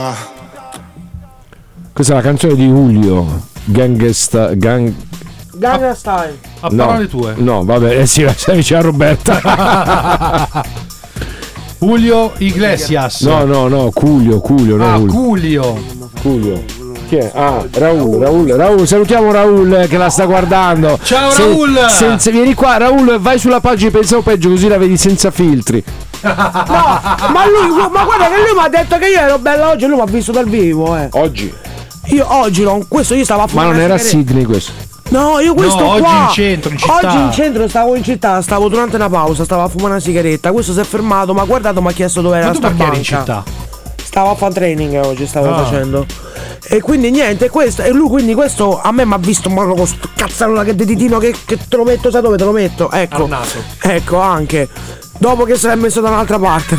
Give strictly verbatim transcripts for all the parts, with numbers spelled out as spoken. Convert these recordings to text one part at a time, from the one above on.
Questa è la canzone di Julio, Gangsta Gang Gangnam Style. A no, parole tue. No, vabbè, eh sì, stai vicino a Roberta. Julio Iglesias. No, no, no, Culio, Culio, no, Ah, Julio. Culio. Culio. Chi è? Ah, Raul, Raul, Raul, salutiamo Raul che la sta guardando. Ciao Se, Raul! senza, vieni qua Raul, vai sulla pagina Pensavo Peggio così la vedi senza filtri. No, ma lui, ma guarda che lui mi ha detto che io ero bella oggi, lui mi ha visto dal vivo, eh. Oggi? Io oggi non, questo io stavo a fumare. Ma non era a sigaretta. Sydney questo? No, io questo No, oggi qua. in centro, in città. Oggi in centro stavo in città, stavo durante una pausa, stavo a fumare una sigaretta. Questo si è fermato, mi ha guardato, mi ha chiesto dove era Ma sta tu perché eri in banca. città? Stavo a fare training oggi, stavo Ah. facendo. E quindi niente, questo, e lui quindi questo a me mi ha visto ma con sto cazzarola che deditino che, che te lo metto, sai dove te lo metto? Ecco. Al naso. Ecco anche. Dopo che se l'è messo da un'altra parte.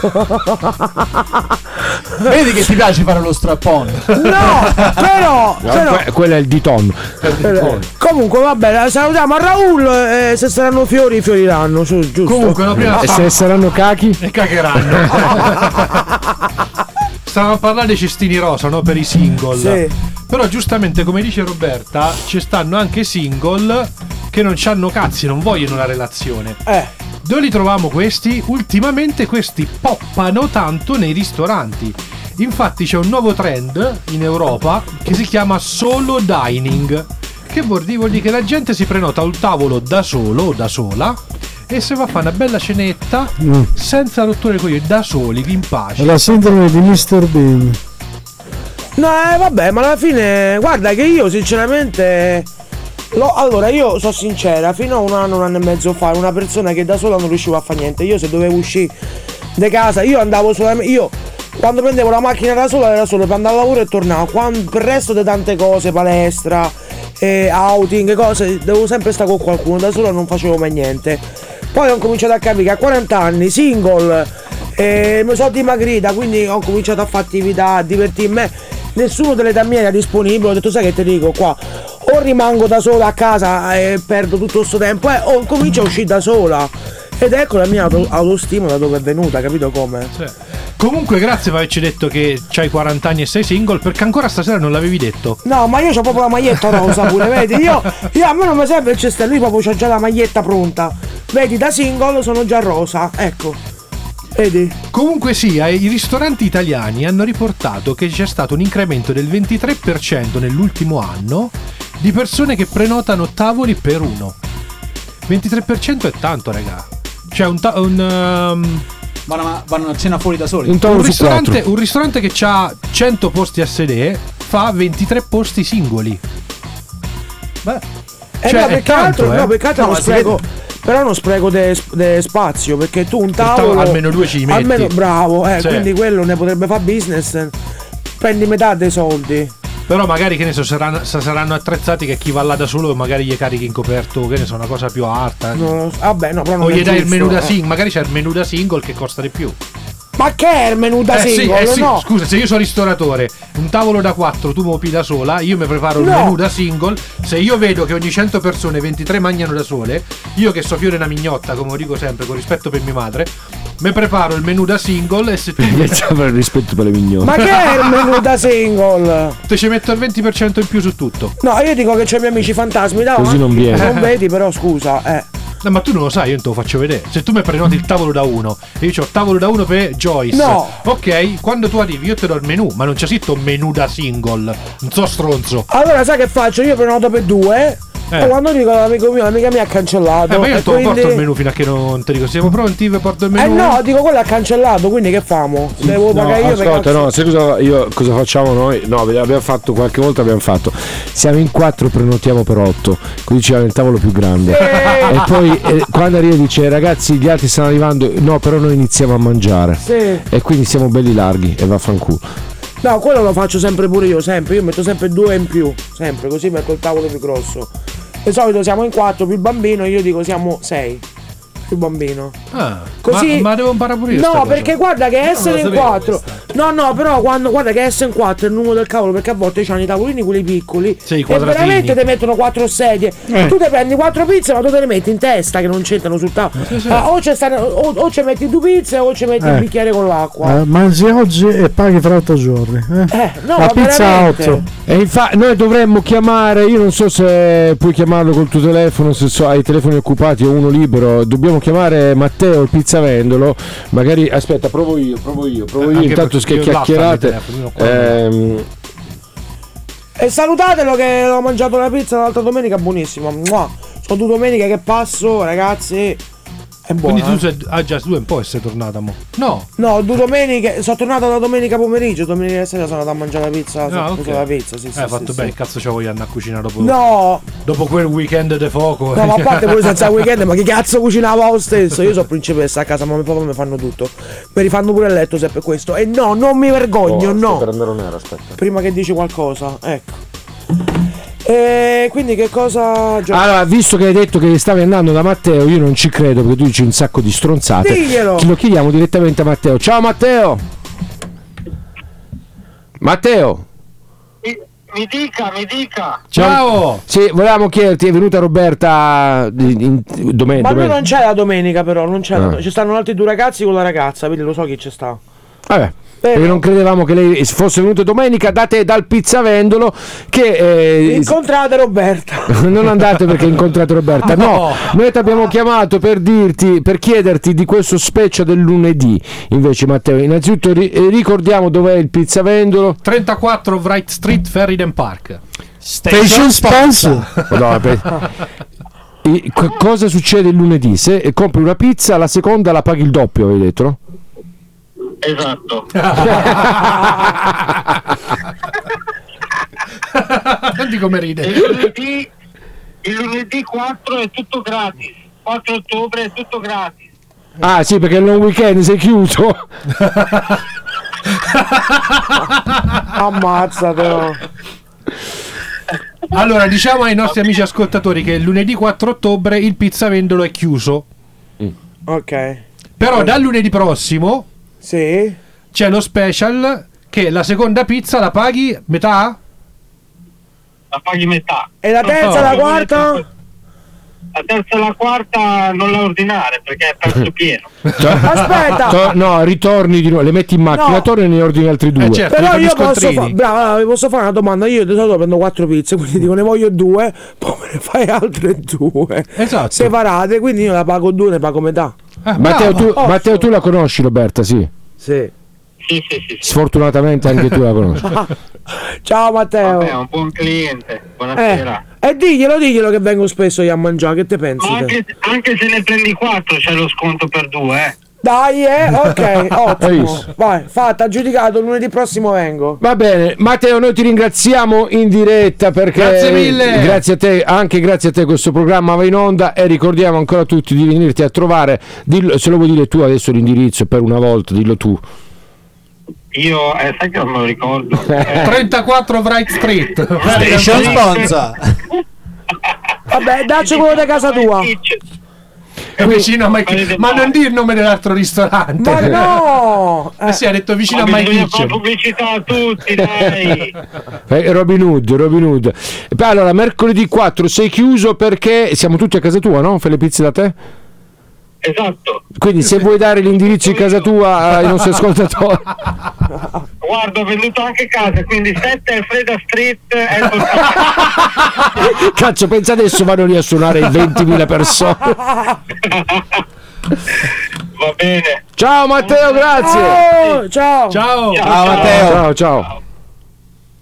Vedi che ti piace fare lo strappone. No, però, però Que- quello è il diton. eh, comunque va bene, salutiamo a Raul, eh, se saranno fiori fioriranno, su, giusto? Comunque la prima E se saranno cachi? E cagheranno. Stavamo a parlare dei cestini rosa, no? Per i single. Sì. Però giustamente come dice Roberta, ci stanno anche single che non c'hanno cazzi, non vogliono la relazione. Eh. Dove li troviamo questi? Ultimamente questi poppano tanto nei ristoranti. Infatti c'è un nuovo trend in Europa che si chiama solo dining, che vuol dire, vuol dire che la gente si prenota un tavolo da solo o da sola e se va a fare una bella cenetta Mm. senza rotture di coglioni, da soli, in pace. È la sindrome di mister Bean. No, eh, vabbè, ma alla fine, guarda che io sinceramente. Lo, allora, io sono sincera, fino a un anno, un anno e mezzo fa, ero una persona che da sola non riuscivo a fare niente. Io se dovevo uscire di casa, io andavo solamente. Io quando prendevo la macchina da sola era solo per andare al lavoro e tornare. Quando, per il resto di tante cose, palestra, eh, outing, cose, devo sempre stare con qualcuno, da sola non facevo mai niente. Poi ho cominciato a capire che a quaranta anni, single, eh, mi sono dimagrita, quindi ho cominciato a fare attività, a divertirmi. Nessuno delle mie era disponibile, ho detto sai che ti dico qua, o rimango da sola a casa e perdo tutto questo tempo, eh, o comincio a uscire da sola. Ed ecco la mia auto- autostima da dove è venuta, capito come? Sì. Comunque grazie per averci detto che c'hai quaranta anni e sei single, perché ancora stasera non l'avevi detto. No, ma io c'ho proprio la maglietta rosa pure, vedi? Io, io a me non mi serve il cestello, io proprio c'ho già la maglietta pronta. Vedi, da single sono già rosa, ecco. Vedi? Comunque sia, i ristoranti italiani hanno riportato che c'è stato un incremento del ventitré per cento nell'ultimo anno di persone che prenotano tavoli per uno. ventitré per cento è tanto, raga. Cioè un, ta- un um, Vanno, vanno a cena fuori da soli. Un tavolo un su ristorante, quattro. un ristorante che ha cento posti a sedere fa ventitré posti singoli. Beh, Eh Cioè, no, è perché tanto, altro, eh. no, perché altro No, non ma si spreco. Però non spreco de spazio, perché tu un tavolo. tavolo almeno due ci metti. Almeno bravo, eh, Sì. quindi quello ne potrebbe fare business. Prendi metà dei soldi. Però magari che ne so, saranno, saranno attrezzati che chi va là da solo magari gli carichi in coperto, che ne so, una cosa più alta. Non lo so. Vabbè, no, però non O è gli dai il giusto, menù da eh. single, magari c'è il menù da single che costa di più. Ma che è il menù da Eh sì, single? eh sì, No. scusa, se io sono ristoratore, un tavolo da quattro, tu mopi da sola, io mi preparo il No. menù da single. Se io vedo che ogni cento persone ventitré mangiano da sole, io che so fiore una mignotta, come dico sempre, con rispetto per mia madre, mi preparo il menù da single e se tu Perché c'è rispetto per le mignone. Ma che è il menù da single? te ci metto il venti per cento in più su tutto. No, io dico che c'ho i miei amici fantasmi davanti. Così non viene. Non vedi, però scusa, eh. No, ma tu non lo sai, io non te lo faccio vedere. Se tu mi prenoti il tavolo da uno e io ho tavolo da uno per Joyce, No. ok, quando tu arrivi io te do il menù, ma non c'è scritto menù da single. Non so stronzo. Allora sai che faccio? Io prenoto per due. Eh. E quando dico l'amico mio, l'amica mia ha cancellato. Eh, ma io e non te lo quindi... porto il menù fino a che non ti dico siamo pronti, vi porto il Eh menù. no, dico quello ha cancellato, quindi che famo? Devo No, pagare io per ascolta, cazzo. no, sai cosa, io, cosa facciamo noi? No, abbiamo fatto qualche volta, abbiamo fatto. Siamo in quattro, prenotiamo per otto, così ci il tavolo più grande. E poi eh, quando arriva dice ragazzi gli altri stanno arrivando, no, però noi iniziamo a mangiare. Sì. E quindi siamo belli larghi e vaffanculo. No, quello lo faccio sempre pure io, sempre. Io metto sempre due in più, sempre, così metto il tavolo più grosso. Di solito siamo in quattro più il bambino, io dico siamo sei. più bambino. Ah, Così... ma, ma devo imparare pure io. No, perché guarda che essere in quattro. questa. No, no, però quando guarda che essere in quattro è il numero del cavolo, perché a volte c'hanno i tavolini quelli piccoli. Sì, i e quadratini. veramente ti mettono quattro sedie. Eh. Tu ti prendi quattro pizze, ma tu te le metti in testa che non c'entrano sul tavolo. Sì, sì. Ah, o, c'è sta- o, o ci metti due pizze o ci metti Eh. un bicchiere con l'acqua. Eh, mangi oggi e paghi fra otto giorni. Eh? Eh, no, La ma pizza a veramente. otto. E infatti noi dovremmo chiamare, io non so se puoi chiamarlo col tuo telefono, se so, hai i telefoni occupati o uno libero, dobbiamo chiamare Matteo il pizzavendolo, magari aspetta, provo io, provo io, provo io, Anche intanto perché che io là chiacchierate. stanno i telefoni, io qua Ehm, E salutatelo che ho mangiato la pizza l'altra domenica, buonissima. Mua. Sono due domeniche che passo, ragazzi. È buona. Quindi tu sei. Ah, già, tu un po' sei tornata, mo. No. No, due domeniche. Sono tornato la domenica pomeriggio, domenica sera sono andato a mangiare la pizza. Ah, ho ok. preso la pizza, sì, sì. Hai sì, fatto sì, bene, sì. cazzo ci voglio andare a cucinare dopo. No, Dopo quel weekend di fuoco. no, ma a parte pure senza weekend, ma che cazzo cucinava lo stesso? Io sono principessa a casa, mamma e papà mi fanno tutto. Mi rifanno pure il letto se è per questo. E no, non mi vergogno, no. aspetta. Prima che dici qualcosa, ecco. E quindi che cosa. Gio- Allora, visto che hai detto che stavi andando da Matteo, io non ci credo perché tu dici un sacco di stronzate. Diglielo. Lo chiediamo direttamente a Matteo. Ciao Matteo! Matteo! Mi dica, mi dica. Ciao! Sì, volevamo chiederti, è venuta Roberta in, in, domen- Ma lui domen- non c'è la domenica, però, non c'è. Ah. la- Ci stanno altri due ragazzi con la ragazza, quindi lo so chi ci sta. Vabbè. Però- Perché non credevamo che lei fosse venuta domenica da te dal pizzavendolo che eh, Incontrate Roberta. non andate perché incontrate Roberta, no, No. noi ti abbiamo chiamato per dirti, per chiederti di questo special del lunedì. Invece Matteo, innanzitutto ri- eh, ricordiamo dov'è il pizzavendolo. trentaquattro Wright Street, Ferryden Park. Station sponsor. No, per- I- co- cosa succede il lunedì? Se eh, compri una pizza, la seconda la paghi il doppio, avevi detto, no? Esatto. Senti come ride. Il lunedì, il lunedì quattro è tutto gratis. quattro ottobre è tutto gratis. Ah sì, perché il long weekend sei chiuso. Ammazzate. Allora, diciamo ai nostri amici ascoltatori che il lunedì quattro ottobre il pizzavendolo è chiuso. Ok. Però dal lunedì prossimo Sì. c'è lo special che la seconda pizza la paghi metà? La paghi metà. E la terza, Oh. la quarta? La terza e la quarta non la ordinare perché è pezzo pieno. Aspetta. To- no, ritorni di nuovo, le metti in macchina, No. torni e ne ordini altri due. Eh, certo, Però li io fanno posso, fa- scontrini. brava, allora, vi posso fare una domanda. Io di solito prendo quattro pizze, quindi dico ne voglio due, poi me ne fai altre due. Esatto. Separate, quindi io la pago due, ne pago metà. Ah, Matteo, bravo. tu, Matteo, tu la conosci Roberta, sì. Sì. Sì, sì, sì. sì. Sfortunatamente anche tu la conosci. Ciao Matteo. Vabbè, è un buon cliente. Buonasera. Eh, e diglielo, diglielo che vengo spesso io a mangiare, che te pensi? Ma te? anche, anche se ne prendi quattro c'è lo sconto per due, eh. Dai, eh, ok, Hai ottimo. visto? Vai, fatta, aggiudicato, lunedì prossimo vengo. Va bene, Matteo, noi ti ringraziamo in diretta perché Grazie mille. grazie a te, anche grazie a te questo programma va in onda e ricordiamo ancora a tutti di venirti a trovare. Dillo, se lo vuoi dire tu adesso l'indirizzo per una volta, dillo tu. Io, eh, sai che non me lo ricordo. Eh, trentaquattro Wright Street. Station sponsor. Vabbè, dacci quello di casa tua. È vicino a My Kitchen. Ma non dire il nome dell'altro ristorante. Ma no! Eh sì, ha detto vicino Ma a My bisogna fare Kitchen. pubblicità a tutti, dai. Eh, Robin Hood, Robin Hood. E poi, allora, mercoledì quattro sei chiuso perché siamo tutti a casa tua, no? Fai le pizze da te? Esatto. Quindi se vuoi dare l'indirizzo di casa tua ai nostri ascoltatori. Guarda, ho venduto anche casa, quindi sette Alfreda Street è il Cazzo, pensa adesso vanno lì a suonare ventimila persone. Va bene. Ciao Matteo, grazie. Oh, ciao! Ciao. Ciao, Ciao Matteo. Ciao, ciao.